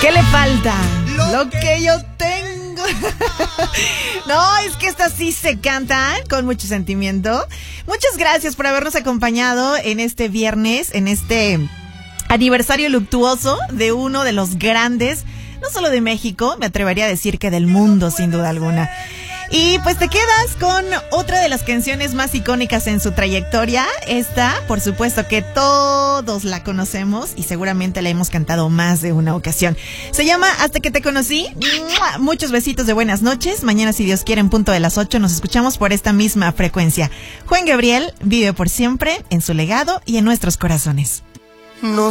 ¿Qué le falta? Lo que yo tengo. No, es que estas sí se cantan con mucho sentimiento. Muchas gracias por habernos acompañado en este viernes, en este aniversario luctuoso de uno de los grandes, no solo de México, me atrevería a decir que del mundo, sin duda alguna. Y pues te quedas con otra de las canciones más icónicas en su trayectoria. Esta, por supuesto que todos la conocemos y seguramente la hemos cantado más de una ocasión. Se llama Hasta que te conocí. Muchos besitos de buenas noches. Mañana, si Dios quiere, en punto de las 8, nos escuchamos por esta misma frecuencia. Juan Gabriel vive por siempre en su legado y en nuestros corazones. No